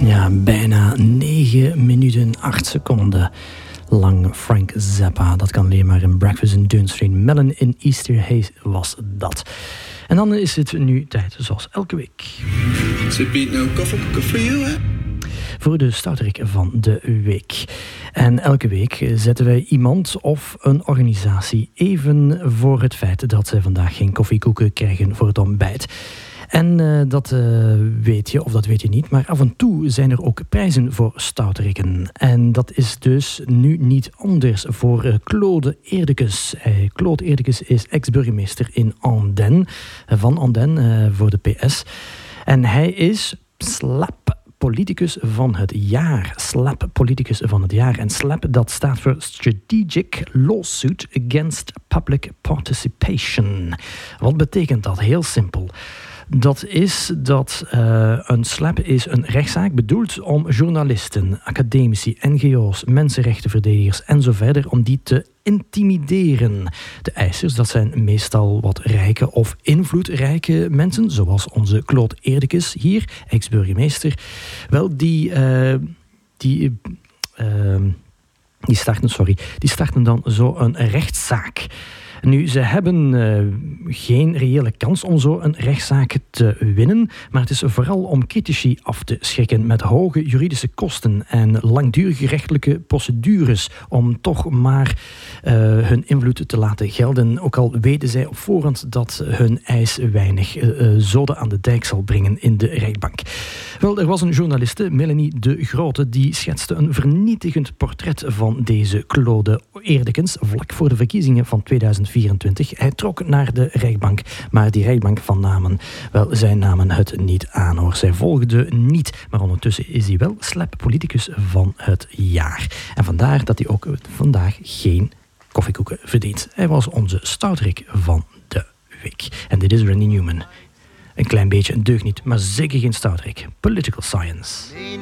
Ja, bijna 9 minuten 8 seconden lang Frank Zappa. Dat kan alleen maar in Breakfast in Dunn Street. Melon in Easter Haze was dat. En dan is het nu tijd, zoals elke week. No coffee for you, hè? Voor de stouterik van de week. En elke week zetten wij iemand of een organisatie even voor het feit dat zij vandaag geen koffiekoeken krijgen voor het ontbijt. En dat weet je, of dat weet je niet, maar af en toe zijn er ook prijzen voor stouterikken. En dat is dus nu niet anders voor Claude Eerdekes. Claude Eerdekes is ex-burgemeester in Andenne, van Andenne voor de PS. En hij is SLAP politicus van het jaar. SLAP politicus van het jaar. En SLAP, dat staat voor Strategic Lawsuit Against Public Participation. Wat betekent dat? Heel simpel. Dat is dat een SLAP is een rechtszaak bedoeld om journalisten, academici, NGO's, mensenrechtenverdedigers en zo verder, om die te intimideren. De eisers, dat zijn meestal wat rijke of invloedrijke mensen, zoals onze Claude Eerdekes hier, ex-burgemeester. Wel, die starten dan zo een rechtszaak. Nu, ze hebben geen reële kans om zo een rechtszaak te winnen, maar het is vooral om critici af te schrikken met hoge juridische kosten en langdurige rechtelijke procedures om toch maar hun invloed te laten gelden, ook al weten zij op voorhand dat hun eis weinig zoden aan de dijk zal brengen in de rechtbank. Wel, er was een journaliste, Melanie de Grote, die schetste een vernietigend portret van deze Claude Eerdekes vlak voor de verkiezingen van 2024. Hij trok naar de rechtbank, maar die rechtbank van Namen, wel, zij namen het niet aan, hoor. Zij volgden niet, maar ondertussen is hij wel SLAP politicus van het jaar. En vandaar dat hij ook vandaag geen koffiekoeken verdient. Hij was onze stouterik van de week. En dit is Randy Newman. Een klein beetje een deugniet, maar zeker geen stouterik. Political Science.